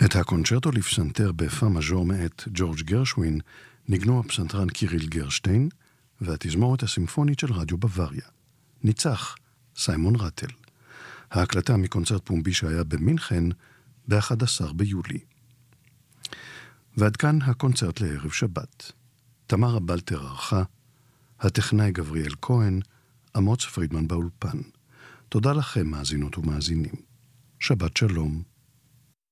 את הקונצ'רטו לפסנתר בפא מז'ור מאת ג'ורג' גרשווין ניגנו הפסנתרן קיריל גרשטיין והתזמורת הסימפונית של רדיו בוואריה. ניצח סיימון רטל. ההקלטה מקונצרט פומבי שהיה במינכן ב-11 ביולי. ועד כאן הקונצרט לערב שבת. תמרה בלטר ערכה, הטכנאי גבריאל כהן, אמוץ פרידמן באולפן. תודה לכם מאזינות ומאזינים. שבת שלום